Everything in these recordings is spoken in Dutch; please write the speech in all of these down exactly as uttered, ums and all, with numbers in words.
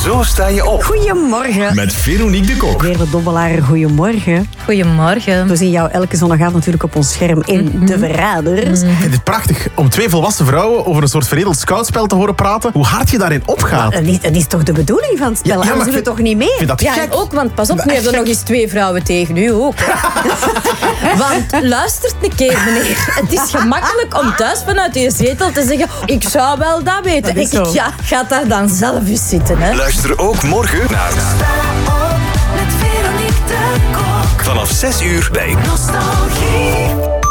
Zo sta je op. Goedemorgen. Met Veronique de Kok. Weer de dobbelaar, goedemorgen. Goedemorgen. We zien jou elke zondagavond natuurlijk op ons scherm in mm-hmm. De Verraders. Ik vind het prachtig om twee volwassen vrouwen over een soort veredeld scoutspel te horen praten. Hoe hard je daarin opgaat. Dat is, dat is toch de bedoeling van het spel? Ja, ja, Anders doen we toch niet mee? Ik vind dat Ja, gek. en ook, want pas op, nu hebben er nog eens twee vrouwen tegen u ook. Want luistert een keer, meneer. Het is gemakkelijk om thuis vanuit je zetel te zeggen, ik zou wel dat weten. Dat is Ik, zo. ja, ga daar dan zelf eens zitten, hè. Luister ook morgen naar Met Veronique de Kok. vanaf zes uur bij Nostalgie.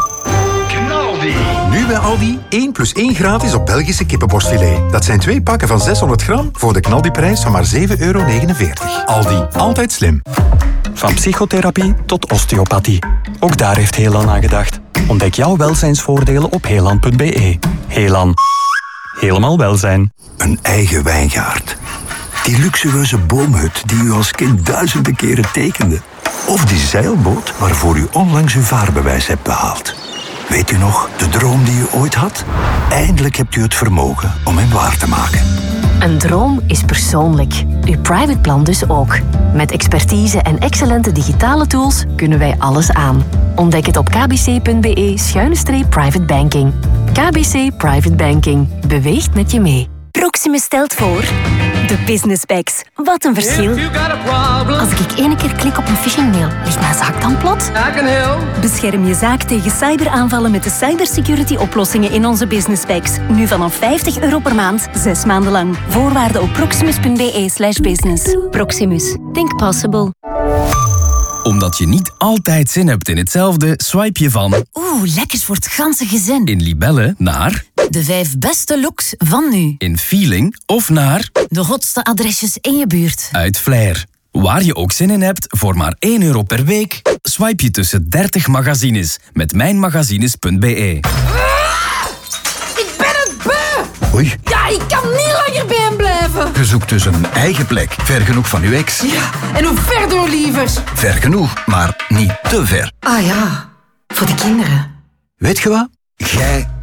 Nu bij Aldi één plus één gratis op Belgische kippenborstfilet. Dat zijn twee pakken van zeshonderd gram voor de knaldiprijs van maar zeven euro negenenveertig. Aldi, altijd slim. Van psychotherapie tot osteopathie. Ook daar heeft Helan aan gedacht. Ontdek jouw welzijnsvoordelen op helan punt b e. Helan. Helemaal welzijn. Een eigen wijngaard. Die luxueuze boomhut die u als kind duizenden keren tekende. Of die zeilboot waarvoor u onlangs uw vaarbewijs hebt behaald. Weet u nog, de droom die u ooit had? Eindelijk hebt u het vermogen om hem waar te maken. Een droom is persoonlijk. Uw private plan dus ook. Met expertise en excellente digitale tools kunnen wij alles aan. Ontdek het op kbc punt b e schuine streep private banking. K B C Private Banking. Beweegt met je mee. Proximus stelt voor de Business Packs. Wat een verschil. Als ik ene keer klik op een phishingmail, ligt mijn zaak dan plat? Bescherm je zaak tegen cyberaanvallen met de cybersecurity oplossingen in onze Business Packs. Nu vanaf vijftig euro per maand, zes maanden lang. Voorwaarden op proximus punt b e slash business. Proximus. Think possible. Omdat je niet altijd zin hebt in hetzelfde, swipe je van Oeh, lekkers voor het ganse gezin. in Libelle naar De vijf beste looks van nu. in Feeling of naar De hotste adresjes in je buurt. uit Flair. Waar je ook zin in hebt, voor maar één euro per week, swipe je tussen dertig magazines met mijnmagazines punt b e. Ik ben het beu! Oei, Ja, ik kan niet langer bij hem blijven. je zoekt dus een eigen plek. Ver genoeg van uw ex. Ja, en hoe verder liever? Ver genoeg, maar niet te ver. Ah ja, voor de kinderen. Weet je wat? Jij